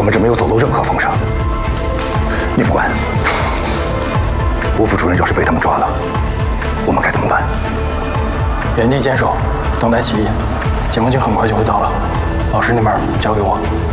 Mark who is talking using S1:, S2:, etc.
S1: 们这没有走漏任何风声。聂副官，吴副主任要是被他们抓了，我们该怎么办？
S2: 原地坚守，等待起义。解放军很快就会到了，老师那边交给我。